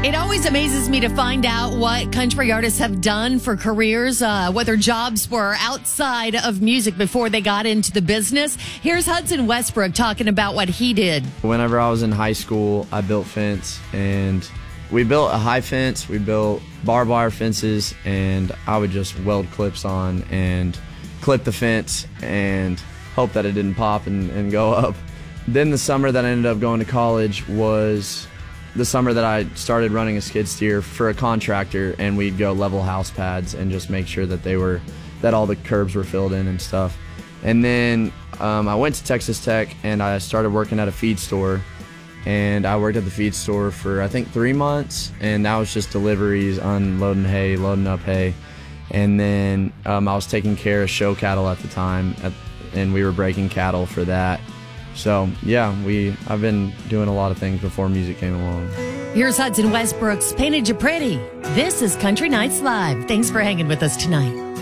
It always amazes me to find out what country artists have done for careers, what their jobs were outside of music before they got into the business. Here's Hudson Westbrook talking about what he did. Whenever I was in high school, I built fence, and we built a high fence, we built barbed wire fences, and I would just weld clips on and clip the fence and hope that it didn't pop and go up. Then the summer that I ended up going to college was the summer that I started running a skid steer for a contractor, and we'd go level house pads and just make sure that all the curbs were filled in and stuff. And then I went to Texas Tech and I started working at a feed store, and I worked at the feed store for I think 3 months, and that was just deliveries, unloading hay, loading up hay. And then I was taking care of show cattle at the time, and we were breaking cattle for that. So, yeah, I've been doing a lot of things before music came along. Here's Hudson Westbrook's Painted You Pretty. This is Country Nights Live. Thanks for hanging with us tonight.